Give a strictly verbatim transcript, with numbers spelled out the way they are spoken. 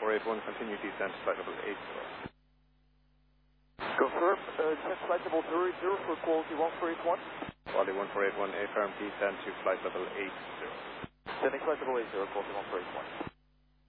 four eight one, continue descent, flight level eight zero. Confirm, uh, descent flight level zero zero for quality one four eight one. Quality one four eight one, affirm descent to flight level eight zero. Descending flight level eight zero, quality one four eight one.